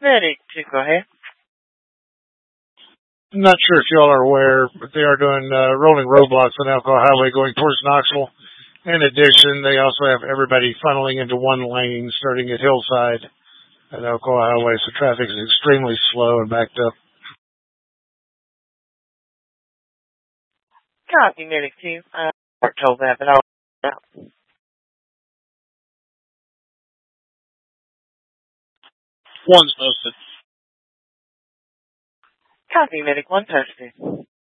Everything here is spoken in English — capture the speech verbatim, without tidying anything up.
Medic two, go ahead. I'm not sure if y'all are aware, but they are doing uh, rolling roadblocks on Elko Highway going towards Knoxville. In addition, they also have everybody funneling into one lane starting at Hillside at Elko Highway, so traffic is extremely slow and backed up. Copy, Medic two. I uh, told that, but I'll... One's posted. Copy, Medic one posted.